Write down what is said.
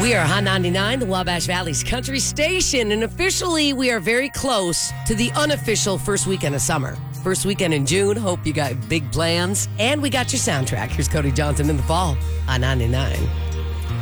We are Hot 99, the Wabash Valley's country station, and officially we are very close to the unofficial first weekend of summer. First weekend in June. Hope you got big plans. And we got your soundtrack. Here's Cody Johnson in the fall on 99.